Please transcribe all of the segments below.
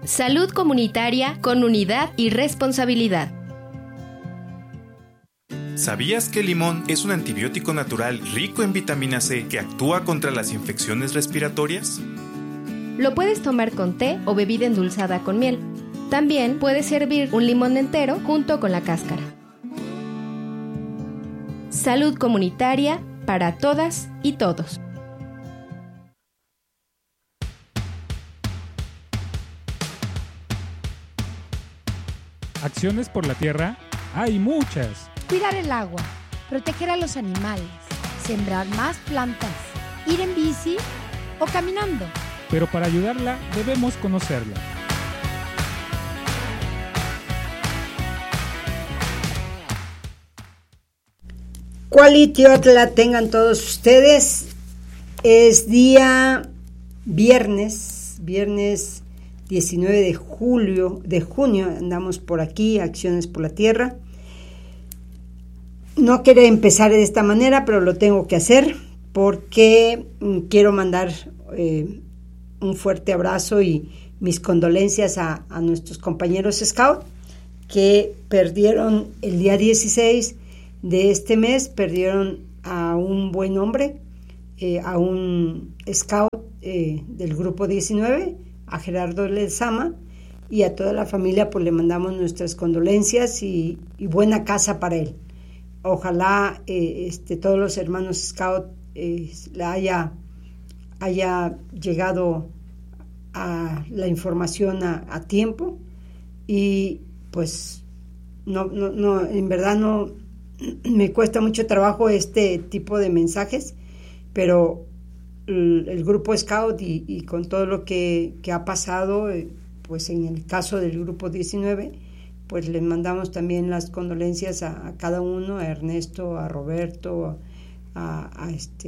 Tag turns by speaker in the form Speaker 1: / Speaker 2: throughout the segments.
Speaker 1: Salud comunitaria con unidad y responsabilidad.
Speaker 2: ¿Sabías que el limón es un antibiótico natural rico en vitamina C que actúa contra las infecciones respiratorias?
Speaker 1: Lo puedes tomar con té o bebida endulzada con miel. También puedes servir un limón entero junto con la cáscara. Salud comunitaria para todas y todos.
Speaker 3: Acciones por la tierra hay muchas.
Speaker 4: Cuidar el agua, proteger a los animales, sembrar más plantas, ir en bici o caminando.
Speaker 3: Pero para ayudarla debemos conocerla.
Speaker 5: Cualitiotla tengan todos ustedes. Es día viernes 19 de junio, andamos por aquí, Acciones por la Tierra. No quería empezar de esta manera, pero lo tengo que hacer porque quiero mandar un fuerte abrazo y mis condolencias a nuestros compañeros Scout que perdieron el día 16 de este mes, perdieron a un buen hombre, a un Scout del grupo 19, a Gerardo Lezama, y a toda la familia pues le mandamos nuestras condolencias y buena casa para él. Ojalá todos los hermanos Scout le haya llegado a la información a tiempo, y pues no, en verdad no me cuesta mucho trabajo este tipo de mensajes, pero el grupo Scout y con todo lo que ha pasado, pues en el caso del grupo 19, pues les mandamos también las condolencias a cada uno, a Ernesto, a Roberto, a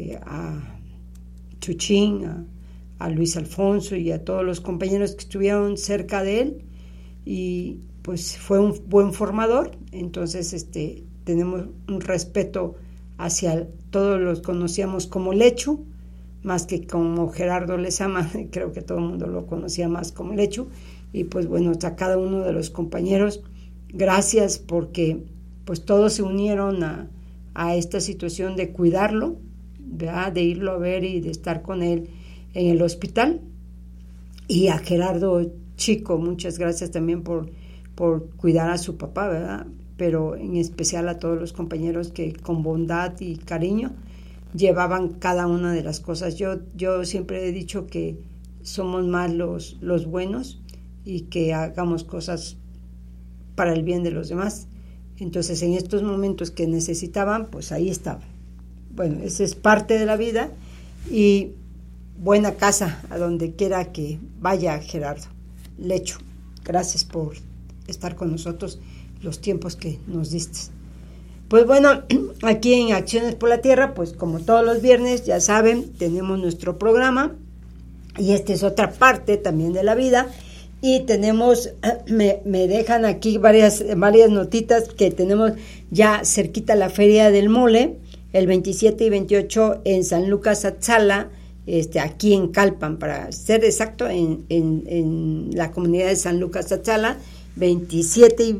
Speaker 5: Chuchín, a Luis Alfonso y a todos los compañeros que estuvieron cerca de él, y pues fue un buen formador. Entonces tenemos un respeto hacia todos los conocíamos como Lechu, más que como Gerardo Lezama. Creo que todo el mundo lo conocía más como Lechu. Y pues bueno, a cada uno de los compañeros, gracias, porque pues todos se unieron a esta situación de cuidarlo, ¿verdad? De irlo a ver y de estar con él en el hospital. Y a Gerardo Chico, muchas gracias también por cuidar a su papá, ¿verdad? Pero en especial a todos los compañeros que con bondad y cariño llevaban cada una de las cosas. Yo siempre he dicho que somos más los buenos y que hagamos cosas para el bien de los demás. Entonces, en estos momentos que necesitaban, pues ahí estaban. Bueno, esa es parte de la vida, y buena casa a donde quiera que vaya Gerardo. Lecho, gracias por estar con nosotros los tiempos que nos diste. Pues bueno, aquí en Acciones por la Tierra, pues como todos los viernes, ya saben, tenemos nuestro programa, y esta es otra parte también de la vida, y tenemos, me dejan aquí varias notitas que tenemos ya cerquita la Feria del Mole, el 27 y 28 en San Lucas Atzala, aquí en Calpan, para ser exacto, en la comunidad de San Lucas Atzala, 27 y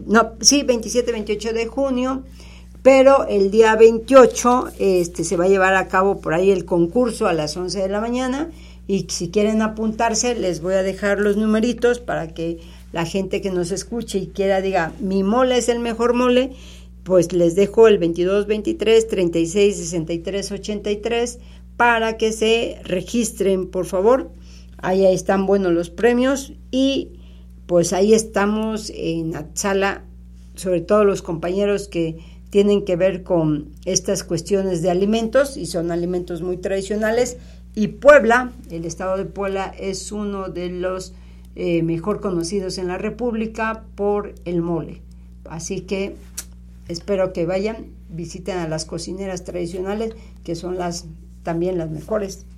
Speaker 5: 28 de junio, pero el día 28 se va a llevar a cabo por ahí el concurso a las 11 de la mañana, y si quieren apuntarse les voy a dejar los numeritos para que la gente que nos escuche y quiera diga, mi mole es el mejor mole, pues les dejo el 22 23 36 63 83 para que se registren, por favor. Ahí están buenos los premios, y pues ahí estamos en Atzala, sobre todo los compañeros que tienen que ver con estas cuestiones de alimentos, y son alimentos muy tradicionales, y Puebla, el estado de Puebla, es uno de los mejor conocidos en la República por el mole. Así que espero que vayan, visiten a las cocineras tradicionales, que son también las mejores,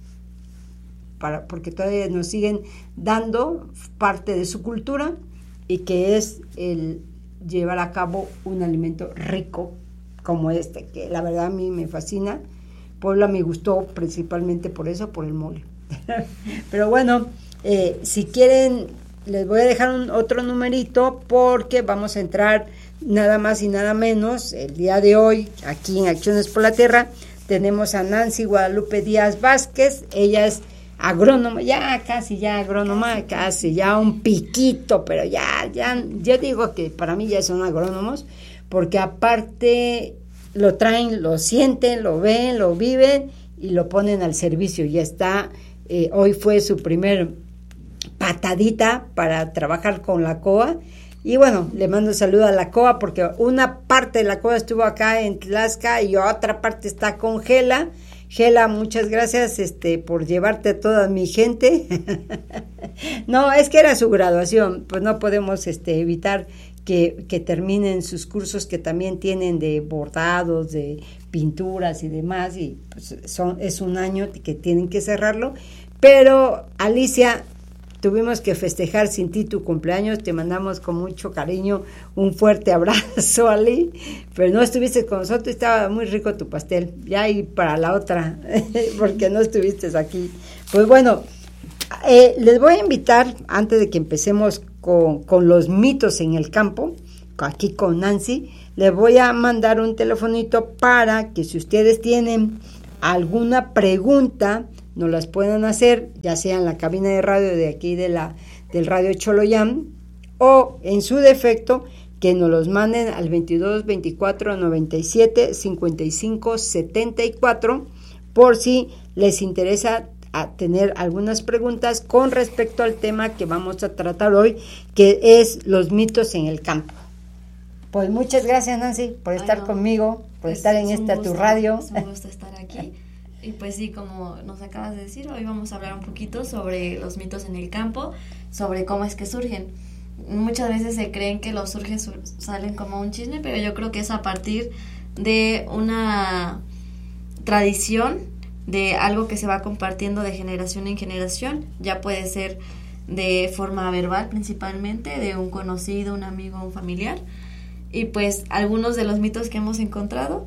Speaker 5: porque todavía nos siguen dando parte de su cultura, y que es el llevar a cabo un alimento rico como que la verdad a mí me fascina. Puebla me gustó principalmente por eso, por el mole. Pero bueno, si quieren les voy a dejar otro numerito porque vamos a entrar nada más y nada menos el día de hoy aquí en Acciones por la Tierra. Tenemos a Nancy Guadalupe Díaz Vázquez, ella es agrónoma, casi ya un piquito, pero ya, yo digo que para mí ya son agrónomos, porque aparte lo traen, lo sienten, lo ven, lo viven y lo ponen al servicio. Ya está, hoy fue su primer patadita para trabajar con la COA. Y bueno, le mando saludo a la COA porque una parte de la COA estuvo acá en Tlaxcala y otra parte está con Gela. Gela, muchas gracias por llevarte a toda mi gente. No, es que era su graduación, pues no podemos evitar que terminen sus cursos que también tienen de bordados, de pinturas y demás, y pues es un año que tienen que cerrarlo. Pero Alicia, tuvimos que festejar sin ti tu cumpleaños, te mandamos con mucho cariño un fuerte abrazo, Ali, pero no estuviste con nosotros, estaba muy rico tu pastel, ya y para la otra, porque no estuviste aquí. Pues bueno, les voy a invitar, antes de que empecemos con los mitos en el campo, aquí con Nancy, les voy a mandar un telefonito para que si ustedes tienen alguna pregunta, nos las puedan hacer, ya sea en la cabina de radio de aquí del Radio Choloyam, o en su defecto, que nos los manden al 22 24 97 55 74, por si les interesa tener algunas preguntas con respecto al tema que vamos a tratar hoy, que es los mitos en el campo. Pues muchas gracias, Nancy, por estar conmigo, por estar en tu radio.
Speaker 6: Es un gusto estar aquí. Y pues sí, como nos acabas de decir, hoy vamos a hablar un poquito sobre los mitos en el campo, sobre cómo es que surgen. Muchas veces se creen que los salen como un chisme, pero yo creo que es a partir de una tradición, de algo que se va compartiendo de generación en generación. Ya puede ser de forma verbal principalmente, de un conocido, un amigo, un familiar. Y pues algunos de los mitos que hemos encontrado,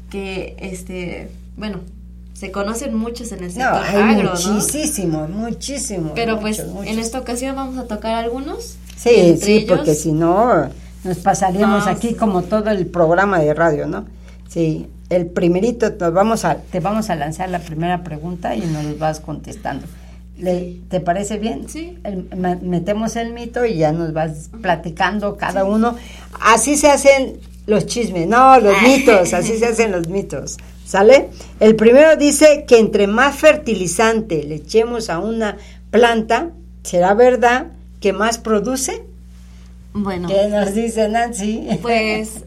Speaker 6: que se conocen muchos en el sector agro,
Speaker 5: muchísimo, ¿no? Muchísimo.
Speaker 6: Pero
Speaker 5: muchos.
Speaker 6: En esta ocasión vamos a tocar algunos.
Speaker 5: Sí, porque si no nos pasaríamos aquí como todo el programa de radio, ¿no? Sí, el primerito te vamos a lanzar la primera pregunta y nos vas contestando. ¿Te parece bien?
Speaker 6: Sí.
Speaker 5: Metemos el mito y ya nos vas platicando cada uno. Así se hacen los chismes, no, los mitos, así se hacen los mitos. ¿Sale? El primero dice que entre más fertilizante le echemos a una planta, ¿será verdad que más produce?
Speaker 6: Bueno.
Speaker 5: ¿Qué nos dice Nancy?
Speaker 6: Pues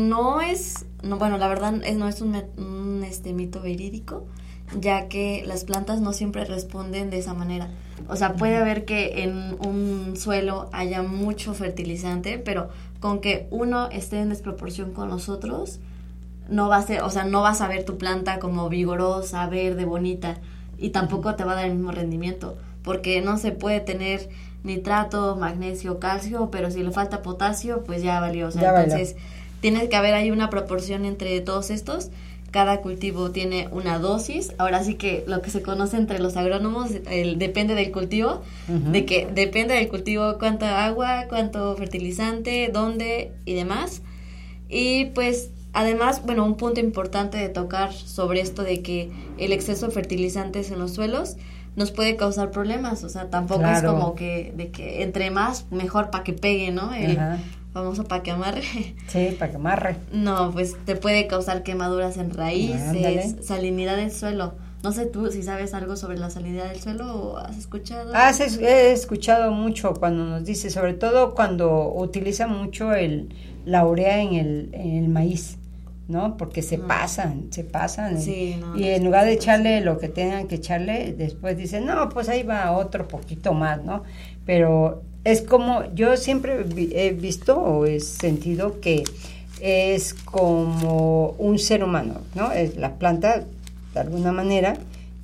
Speaker 6: la verdad no es un mito verídico, ya que las plantas no siempre responden de esa manera. O sea, puede haber que en un suelo haya mucho fertilizante, pero con que uno esté en desproporción con los otros, no va a ser, no vas a ver tu planta como vigorosa, verde, bonita, y tampoco te va a dar el mismo rendimiento, porque no se puede tener nitrato, magnesio, calcio, pero si le falta potasio, pues ya valió. Entonces, tiene que haber ahí una proporción entre todos estos. Cada cultivo tiene una dosis. Ahora sí que lo que se conoce entre los agrónomos, depende del cultivo, de que depende del cultivo cuánta agua, cuánto fertilizante, dónde y demás. Y pues además, un punto importante de tocar sobre esto de que el exceso de fertilizantes en los suelos nos puede causar problemas. O sea, tampoco es como de que entre más, mejor para que pegue, ¿no? Famoso para que amarre.
Speaker 5: Sí, para que amarre.
Speaker 6: No, pues te puede causar quemaduras en raíces, salinidad del suelo. No sé tú si sabes algo sobre la salinidad del suelo o has escuchado.
Speaker 5: He escuchado mucho cuando nos dice, sobre todo cuando utiliza mucho la urea en el maíz, ¿no? Porque se pasan.
Speaker 6: Sí,
Speaker 5: y en lugar de echarle lo que tengan que echarle, después dicen, no, pues ahí va otro poquito más, ¿no? Pero es como, yo siempre he visto o he sentido que es como un ser humano, ¿no? La planta, de alguna manera,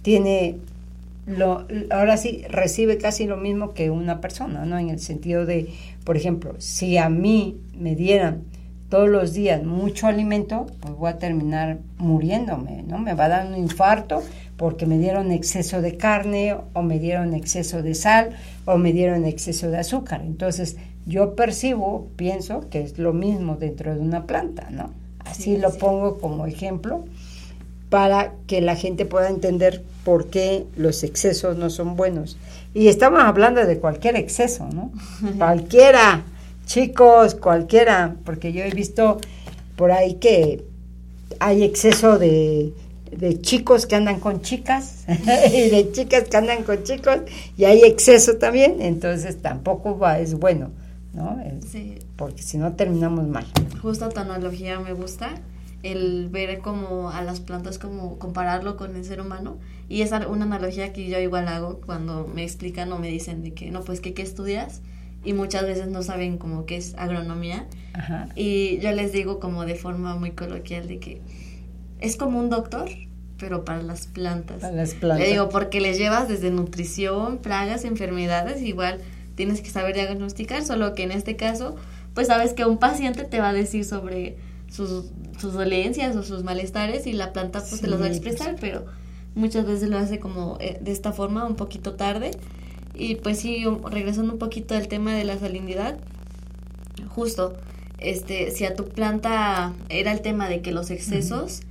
Speaker 5: ahora sí, recibe casi lo mismo que una persona, ¿no? En el sentido de, por ejemplo, si a mí me dieran todos los días mucho alimento, pues voy a terminar muriéndome, ¿no? Me va a dar un infarto porque me dieron exceso de carne, o me dieron exceso de sal, o me dieron exceso de azúcar. Entonces, yo pienso que es lo mismo dentro de una planta, ¿no? Así lo pongo como ejemplo para que la gente pueda entender por qué los excesos no son buenos. Y estamos hablando de cualquier exceso, ¿no? Cualquiera, chicos, cualquiera, porque yo he visto por ahí que hay exceso de chicos que andan con chicas y de chicas que andan con chicos, y hay exceso también, entonces tampoco es bueno, ¿no? Sí. Porque si no terminamos mal.
Speaker 6: Justo tu analogía me gusta, el ver como a las plantas, como compararlo con el ser humano, y es una analogía que yo igual hago cuando me explican o me dicen de que no, pues que qué estudias, y muchas veces no saben como qué es agronomía. Ajá. Y yo les digo como de forma muy coloquial de que es como un doctor, pero para las plantas.
Speaker 5: Para las plantas.
Speaker 6: Le digo, porque les llevas desde nutrición, plagas, enfermedades, igual tienes que saber diagnosticar, solo que en este caso, pues sabes que un paciente te va a decir sobre sus dolencias o sus malestares, y la planta pues te los va a expresar, pero muchas veces lo hace como de esta forma, un poquito tarde. Y pues sí, regresando un poquito al tema de la salinidad, justo, si a tu planta era el tema de que los excesos,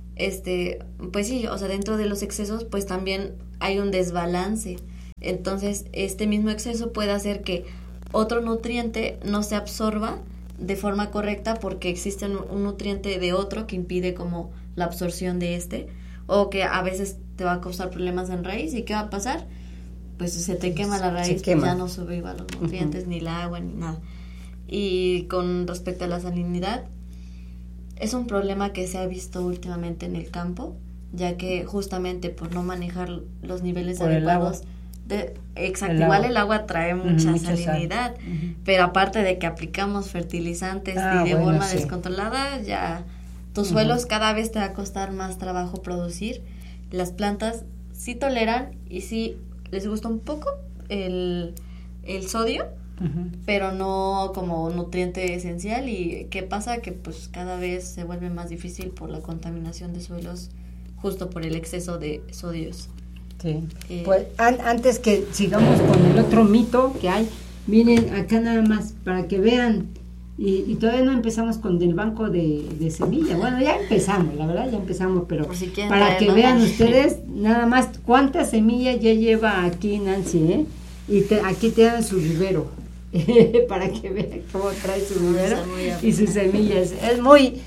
Speaker 6: pues sí, o sea, dentro de los excesos, pues también hay un desbalance. Entonces, este mismo exceso puede hacer que otro nutriente no se absorba de forma correcta, porque existe un nutriente de otro que impide como la absorción de o que a veces te va a causar problemas en raíz. ¿Y qué va a pasar? Pues se te quema la raíz, pues ya no sobreviva los nutrientes, ni el agua, ni nada. Y con respecto a la salinidad, es un problema que se ha visto últimamente en el campo, ya que justamente por no manejar los niveles adecuados, igual el agua trae mucha salinidad, pero aparte de que aplicamos fertilizantes y de forma descontrolada, ya tus suelos cada vez te va a costar más trabajo producir. Las plantas sí toleran y sí les gusta un poco el sodio, pero no como nutriente esencial. ¿Y qué pasa? Que pues cada vez se vuelve más difícil por la contaminación de suelos, justo por el exceso de sodios.
Speaker 5: Sí. Pues antes que sigamos con el otro mito que hay, miren acá nada más para que vean, y todavía no empezamos con el banco de semillas. Bueno, ya empezamos, la verdad ya empezamos, pero si para que vean ustedes nada más cuántas semillas ya lleva aquí Nancy, y aquí te dan su vivero para que vean cómo trae su vivero y sus semillas. Es muy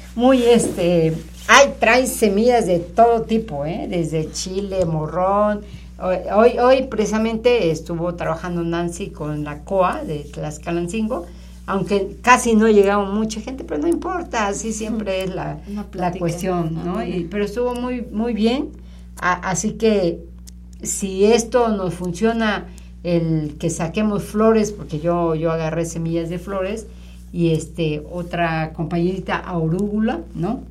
Speaker 5: trae semillas de todo tipo, desde chile, morrón. Hoy precisamente estuvo trabajando Nancy con la COA de Tlaxcalancingo, aunque casi no llegaba mucha gente, pero no importa, así siempre es la cuestión, ¿no? Pero estuvo muy, muy bien, así que si esto nos funciona, el que saquemos flores, porque yo agarré semillas de flores, y otra compañerita arúgula, ¿no?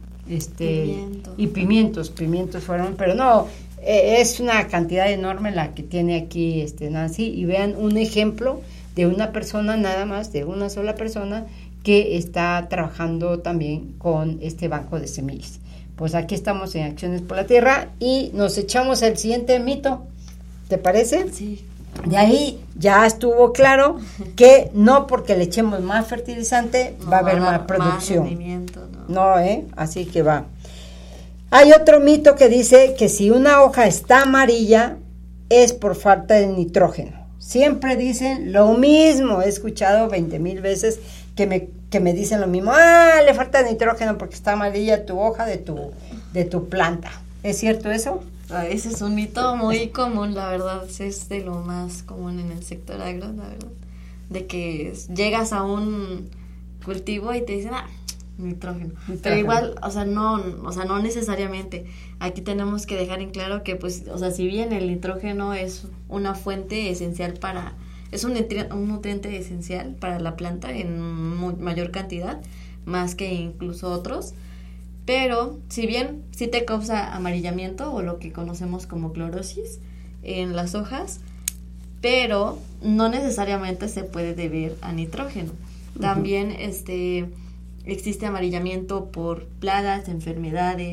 Speaker 5: Y pimientos fueron, pero no, es una cantidad enorme la que tiene aquí Nancy, y vean un ejemplo de una persona, nada más, de una sola persona que está trabajando también con este banco de semillas. Pues aquí estamos en Acciones por la Tierra y nos echamos el siguiente mito, ¿te parece?
Speaker 6: Sí.
Speaker 5: De ahí ya estuvo claro que no porque le echemos más fertilizante va a haber más producción. No, así que va. Hay otro mito que dice que si una hoja está amarilla es por falta de nitrógeno. Siempre dicen lo mismo, he escuchado 20,000 veces que me dicen lo mismo. Le falta nitrógeno porque está amarilla tu hoja de tu planta. ¿Es cierto eso?
Speaker 6: Ese es un mito muy común, la verdad, es de lo más común en el sector agro, la verdad, de que llegas a un cultivo y te dicen, nitrógeno. Pero igual, no necesariamente. Aquí tenemos que dejar en claro que, pues, si bien el nitrógeno es una fuente esencial es un nutriente esencial para la planta en mayor cantidad, más que incluso otros, pero si bien sí te causa amarillamiento o lo que conocemos como clorosis en las hojas, pero no necesariamente se puede deber a nitrógeno. También existe amarillamiento por plagas, enfermedades,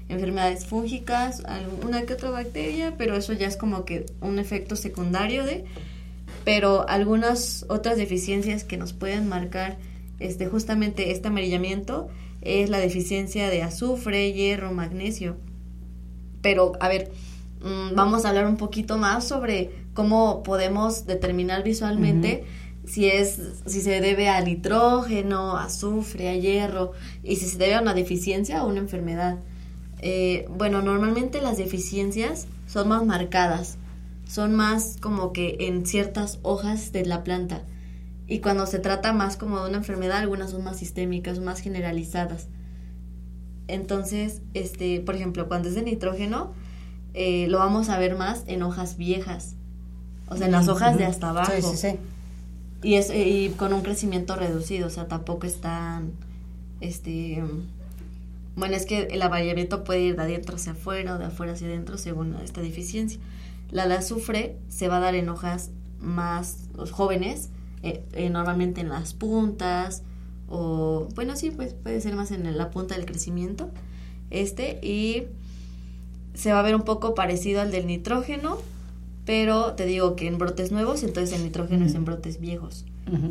Speaker 6: enfermedades fúngicas, alguna que otra bacteria, pero eso ya es como que un efecto secundario pero algunas otras deficiencias que nos pueden marcar justamente este amarillamiento es la deficiencia de azufre, hierro, magnesio. Pero, a ver, vamos a hablar un poquito más sobre cómo podemos determinar visualmente si se debe a nitrógeno, azufre, a hierro, y si se debe a una deficiencia o una enfermedad. Bueno, normalmente las deficiencias son más marcadas, son más como que en ciertas hojas de la planta, y cuando se trata más como de una enfermedad, algunas son más sistémicas, más generalizadas. Entonces, por ejemplo, cuando es de nitrógeno, lo vamos a ver más en hojas viejas, o sea, en las hojas de hasta abajo.
Speaker 5: Sí.
Speaker 6: Y con un crecimiento reducido, o sea, tampoco es tan, bueno, es que el amarillamiento puede ir de adentro hacia afuera o de afuera hacia adentro según esta deficiencia. La de azufre se va a dar en hojas más jóvenes, normalmente en las puntas, o bueno, sí, pues puede ser más en la punta del crecimiento, y se va a ver un poco parecido al del nitrógeno, pero te digo que en brotes nuevos, entonces el nitrógeno es en brotes viejos.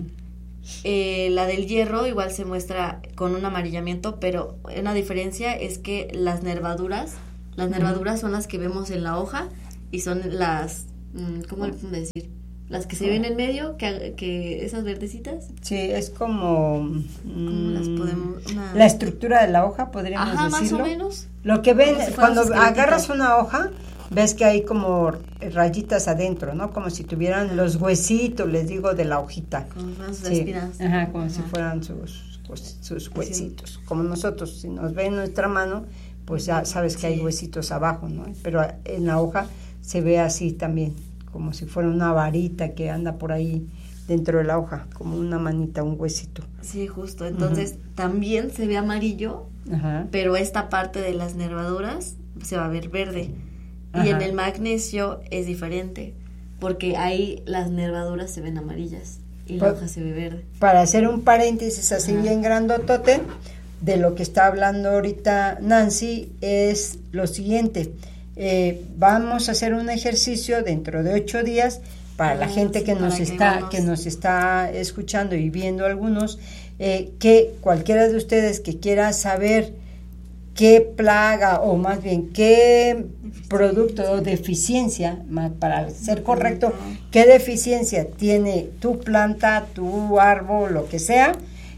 Speaker 6: La del hierro igual se muestra con un amarillamiento, pero una diferencia es que las nervaduras son las que vemos en la hoja, y son las, ¿cómo le puedo decir? Las que se ven en medio, que esas verdecitas.
Speaker 5: Sí, es como...
Speaker 6: ¿Cómo las podemos...?
Speaker 5: La estructura de la hoja, podríamos decirlo.
Speaker 6: Más o menos.
Speaker 5: Lo que ven,
Speaker 6: si
Speaker 5: cuando agarras
Speaker 6: esqueletitas.
Speaker 5: una hoja, ves que hay como rayitas adentro, ¿no? Como si tuvieran los huesitos, les digo, de la hojita.
Speaker 6: Como si fueran sus
Speaker 5: Sí.
Speaker 6: espinas.
Speaker 5: Ajá, como si fueran sus huesitos. Como nosotros, si nos ven nuestra mano, pues ya sabes que hay huesitos abajo, ¿no? Pero en la hoja se ve así también, como si fuera una varita que anda por ahí dentro de la hoja, como una manita, un huesito.
Speaker 6: Sí, justo. Entonces, también se ve amarillo, pero esta parte de las nervaduras se va a ver verde. Y en el magnesio es diferente, porque ahí las nervaduras se ven amarillas y la hoja se ve verde.
Speaker 5: Para hacer un paréntesis así bien grandotote, de lo que está hablando ahorita Nancy, es lo siguiente. Vamos a hacer un ejercicio dentro de 8 días para la gente que nos está escuchando y viendo algunos, que cualquiera de ustedes que quiera saber qué plaga, o más bien qué producto o deficiencia, para ser correcto, qué deficiencia tiene tu planta, tu árbol, lo que sea,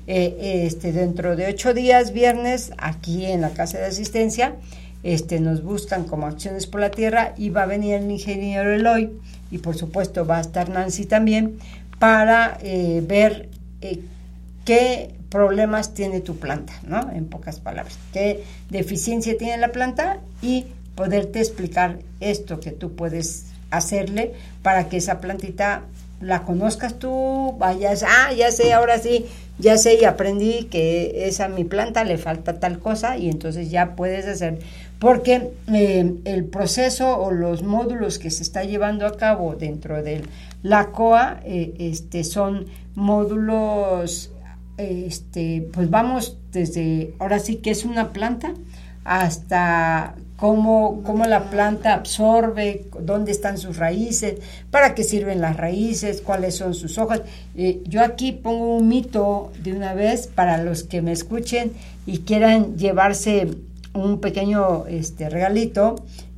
Speaker 5: dentro de 8 días, viernes, aquí en la Casa de Asistencia, nos buscan como Acciones por la Tierra, y va a venir el ingeniero Eloy, y por supuesto va a estar Nancy también, para ver qué problemas tiene tu planta, ¿no? En pocas palabras, qué deficiencia tiene la planta, y poderte explicar esto que tú puedes hacerle para que esa plantita la conozcas tú, vayas, ya sé, ahora sí, ya sé y aprendí que esa mi planta le falta tal cosa, y entonces ya puedes hacer, porque el proceso o los módulos que se está llevando a cabo dentro de la COA son módulos, pues vamos desde, ahora sí que es una planta, hasta cómo la planta absorbe, dónde están sus raíces, para qué sirven las raíces, cuáles son sus hojas. Yo aquí pongo un mito de una vez para los que me escuchen y quieran llevarse un pequeño regalito.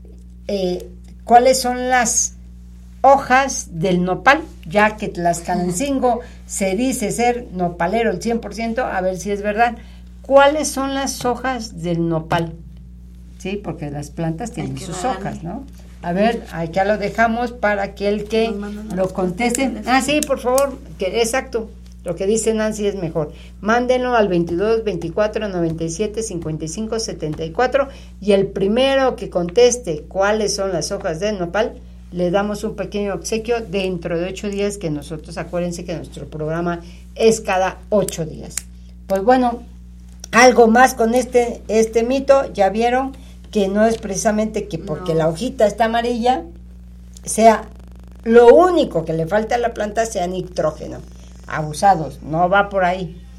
Speaker 5: ¿Cuáles son las hojas del nopal? Ya que Tlaxcalancingo se dice ser nopalero el 100%, a ver si es verdad. ¿Cuáles son las hojas del nopal? Sí, porque las plantas tienen sus hojas, ¿no? A ver, acá lo dejamos para que el que lo conteste. Sí, por favor, exacto. Lo que dice Nancy es mejor. Mándenlo al 22 24 97 55 74, y el primero que conteste cuáles son las hojas del nopal, le damos un pequeño obsequio dentro de 8 días, que nosotros, acuérdense que nuestro programa es cada 8 días. Pues bueno, algo más con este mito. Ya vieron que no es precisamente que porque la hojita está amarilla sea lo único que le falta a la planta sea nitrógeno. Abusados, no va por ahí.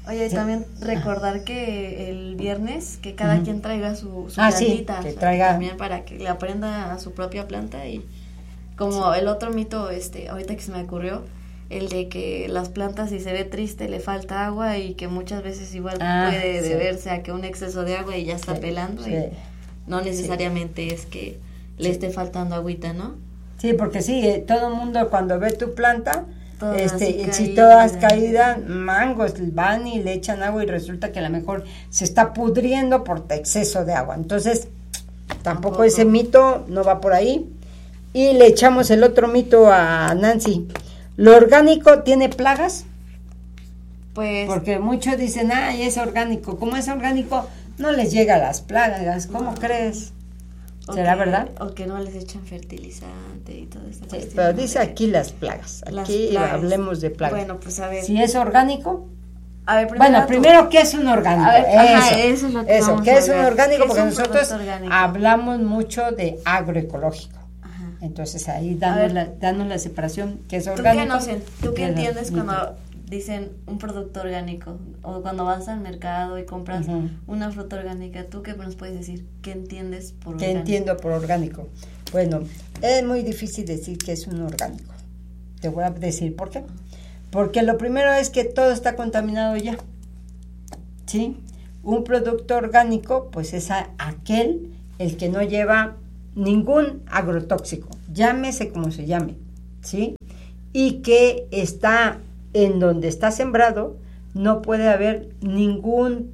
Speaker 6: Oye, y
Speaker 5: Sí.
Speaker 6: también recordar que el viernes que cada quien traiga su
Speaker 5: Sí,
Speaker 6: plantita,
Speaker 5: que
Speaker 6: o sea,
Speaker 5: traiga.
Speaker 6: también para que le aprenda a su propia planta. Y como el otro mito, ahorita que se me ocurrió, el de que las plantas, si se ve triste, le falta agua, y que muchas veces igual puede
Speaker 5: sí.
Speaker 6: deberse a que un exceso de agua y ya está pelando,
Speaker 5: Sí.
Speaker 6: y no necesariamente es que le esté faltando agüita, ¿no?
Speaker 5: Sí, porque sí, todo el mundo cuando ve tu planta,
Speaker 6: Todas así
Speaker 5: si
Speaker 6: caídas.
Speaker 5: todas caídas, mangos, van y le echan agua y resulta que a lo mejor se está pudriendo por exceso de agua. Entonces, tampoco ese mito no va por ahí. Y le echamos el otro mito a Nancy. ¿Lo orgánico tiene plagas?
Speaker 6: Pues
Speaker 5: Porque muchos dicen, ay, es orgánico. Como es orgánico, no les llega las plagas. ¿Cómo crees? ¿Será verdad?
Speaker 6: O que no les echan fertilizante y todo esto.
Speaker 5: Sí, pero dice aquí las plagas. Aquí hablemos de plagas.
Speaker 6: Bueno, pues a ver.
Speaker 5: Si es orgánico.
Speaker 6: A ver, primero
Speaker 5: Primero, ¿qué es un orgánico?
Speaker 6: A ver, eso es lo que vamos
Speaker 5: ¿qué
Speaker 6: a
Speaker 5: es un
Speaker 6: ver?
Speaker 5: orgánico?
Speaker 6: ¿Qué es
Speaker 5: Porque
Speaker 6: un
Speaker 5: nosotros
Speaker 6: producto orgánico?
Speaker 5: hablamos mucho de agroecológico.
Speaker 6: Ajá.
Speaker 5: Entonces ahí
Speaker 6: A ver.
Speaker 5: danos la separación, ¿qué es
Speaker 6: ¿Tú
Speaker 5: orgánico?
Speaker 6: ¿Tú qué
Speaker 5: es
Speaker 6: entiendes
Speaker 5: orgánico?
Speaker 6: cuando dicen un producto orgánico? O cuando vas al mercado y compras
Speaker 5: Ujú.
Speaker 6: una fruta orgánica, ¿tú qué nos puedes decir? ¿Qué entiendes por
Speaker 5: ¿Qué
Speaker 6: orgánico?
Speaker 5: entiendo por orgánico? Bueno, es muy difícil decir que es un orgánico. Te voy a decir por qué. Porque lo primero es que todo está contaminado ya. ¿Sí? Un producto orgánico, pues es aquel el que no lleva ningún agrotóxico, llámese como se llame, ¿sí? Y que está en donde está sembrado, no puede haber ningún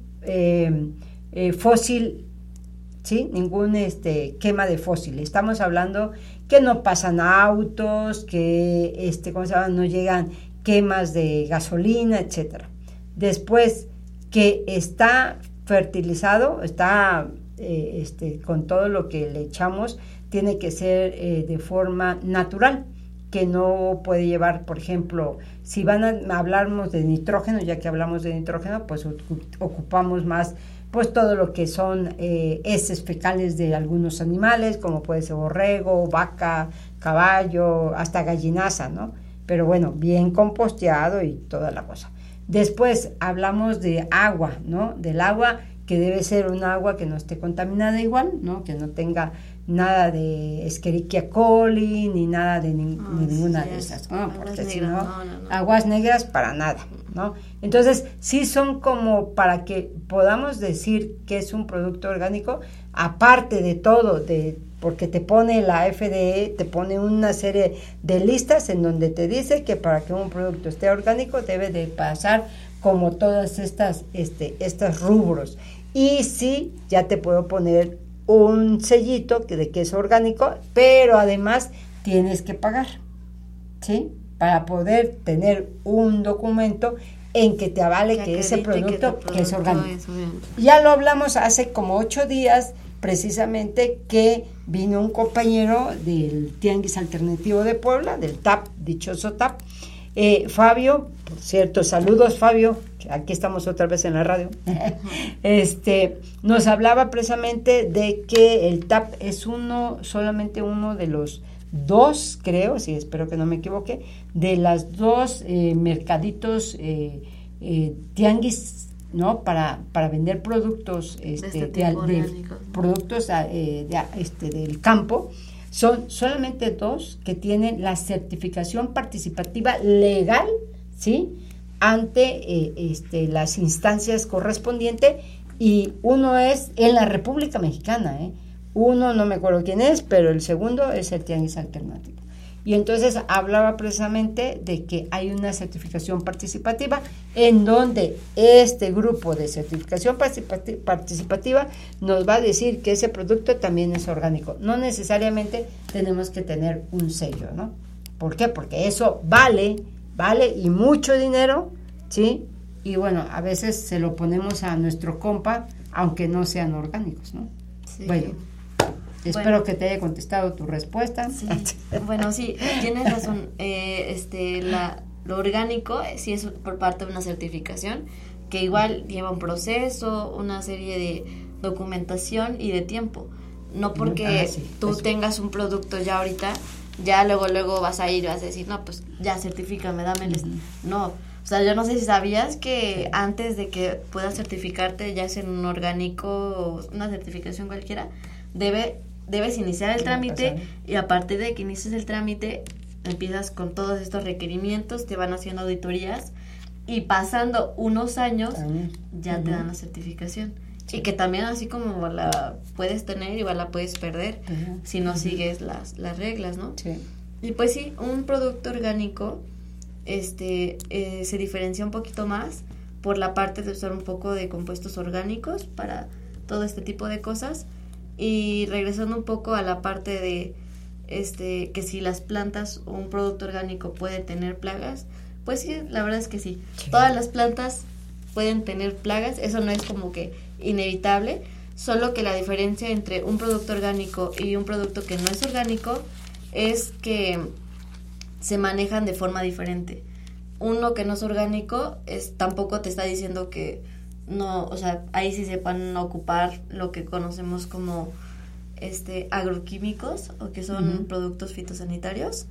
Speaker 5: fósil, ¿sí? Ningún quema de fósil. Estamos hablando que no pasan autos, que ¿cómo se llama? No llegan quemas de gasolina, etcétera. Después, que está fertilizado, está con todo lo que le echamos, tiene que ser de forma natural, que no puede llevar, por ejemplo, si hablamos de nitrógeno, ya que hablamos de nitrógeno, pues ocupamos más pues todo lo que son heces fecales de algunos animales, como puede ser borrego, vaca, caballo, hasta gallinaza, ¿no? Pero bueno, bien composteado y toda la cosa. Después hablamos de agua, ¿no? Del agua, que debe ser un agua que no esté contaminada igual, ¿no? Que no tenga nada de Escherichia coli, ni nada de ninguna de esas, ¿no? Porque si no, aguas negras para nada, ¿no? Entonces, sí son como para que podamos decir que es un producto orgánico, aparte de todo, porque te pone la FDE, te pone una serie de listas en donde te dice que para que un producto esté orgánico debe de pasar como todas estas rubros. Y sí, ya te puedo poner un sellito de que es orgánico, pero además tienes que pagar, ¿sí? Para poder tener un documento en que te avale que ese producto que es orgánico. Ya lo hablamos hace como 8 días, precisamente, que vino un compañero del Tianguis Alternativo de Puebla, del TAP, dichoso TAP, Fabio, por cierto, saludos Fabio, aquí estamos otra vez en la radio, nos hablaba precisamente de que el TAP es solamente uno de los 2, creo, sí, espero que no me equivoque, de las 2 mercaditos tianguis, ¿no? Para vender productos productos del campo. Son solamente 2 que tienen la certificación participativa legal, ¿sí? Ante las instancias correspondientes, y uno es en la República Mexicana, uno no me acuerdo quién es, pero el segundo es el Tianguis Alternativo. Y entonces hablaba precisamente de que hay una certificación participativa en donde este grupo de certificación participativa nos va a decir que ese producto también es orgánico. No necesariamente tenemos que tener un sello, ¿no? ¿Por qué? Porque eso vale y mucho dinero, ¿sí? Y bueno, a veces se lo ponemos a nuestro compa, aunque no sean orgánicos, ¿no?
Speaker 6: Sí.
Speaker 5: Bueno. Espero que te haya contestado tu respuesta.
Speaker 6: Sí. Bueno, sí, tienes razón. Lo orgánico sí es por parte de una certificación que igual lleva un proceso, una serie de documentación y de tiempo. No porque tú tengas un producto ya ahorita, ya luego vas a ir y vas a decir, no, pues ya certifícame, dame el... No, o sea, yo no sé si sabías que antes de que puedas certificarte, ya sea en un orgánico o una certificación cualquiera, debes iniciar el trámite, y a partir de que inicies el trámite, empiezas con todos estos requerimientos, te van haciendo auditorías, y pasando unos años ya te dan la certificación. Sí. Y que también, así como la puedes tener, igual la puedes perder si no sigues las reglas, ¿no? Sí. Y pues sí, un producto orgánico se diferencia un poquito más por la parte de usar un poco de compuestos orgánicos para todo este tipo de cosas. Y regresando un poco a la parte de que si las plantas o un producto orgánico puede tener plagas, pues sí, la verdad es que sí. Todas las plantas pueden tener plagas, eso no es como que inevitable, solo que la diferencia entre un producto orgánico y un producto que no es orgánico es que se manejan de forma diferente. Uno que no es orgánico tampoco te está diciendo que no, o sea, ahí sí se van a ocupar lo que conocemos como agroquímicos, o que son productos fitosanitarios.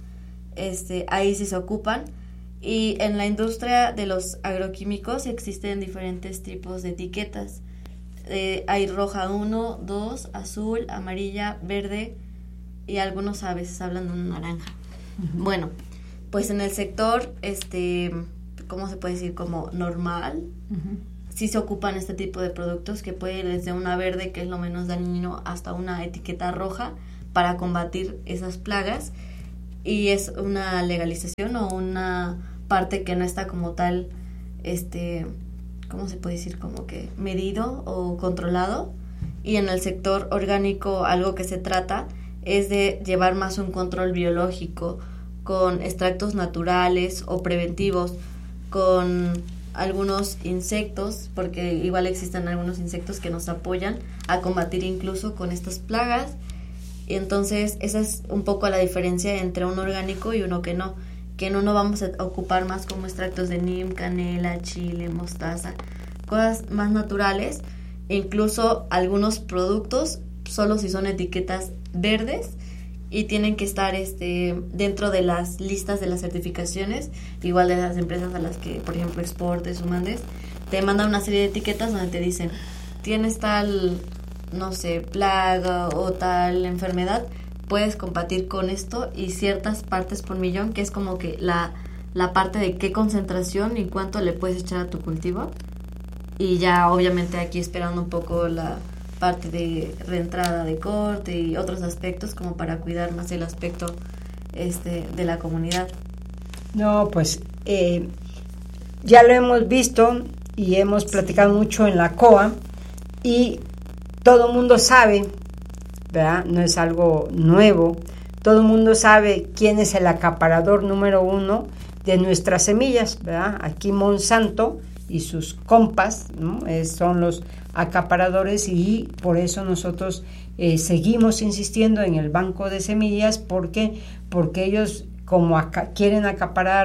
Speaker 6: Ahí sí se ocupan. Y en la industria de los agroquímicos existen diferentes tipos de etiquetas. Hay roja 1, 2, azul, amarilla, verde, y algunos a veces hablan de un naranja. Bueno, pues en el sector, ¿cómo se puede decir? Como normal, sí se ocupan este tipo de productos, que puede ir desde una verde, que es lo menos dañino, hasta una etiqueta roja para combatir esas plagas. Y es una legalización o una parte que no está como tal, ¿cómo se puede decir? Como que medido o controlado. Y en el sector orgánico, algo que se trata es de llevar más un control biológico, con extractos naturales o preventivos, con algunos insectos, porque igual existen algunos insectos que nos apoyan a combatir incluso con estas plagas. Y entonces esa es un poco la diferencia entre un orgánico y uno que no vamos a ocupar más como extractos de neem, canela, chile, mostaza, cosas más naturales. E incluso algunos productos solo si son etiquetas verdes, y tienen que estar dentro de las listas de las certificaciones, igual de las empresas a las que, por ejemplo, exportes o mandes, te mandan una serie de etiquetas donde te dicen, tienes tal, no sé, plaga o tal enfermedad, puedes combatir con esto, y ciertas partes por millón, que es como que la parte de qué concentración y cuánto le puedes echar a tu cultivo. Y ya obviamente aquí esperando un poco la parte de reentrada de corte y otros aspectos, como para cuidar más el aspecto de la comunidad.
Speaker 5: No, pues ya lo hemos visto y hemos platicado mucho en la COA, y todo el mundo sabe, ¿verdad? No es algo nuevo. Todo el mundo sabe quién es el acaparador número 1 de nuestras semillas, ¿verdad? Aquí Monsanto y sus compas, ¿no? Son los acaparadores, y por eso nosotros seguimos insistiendo en el banco de semillas, porque ellos, como quieren acaparar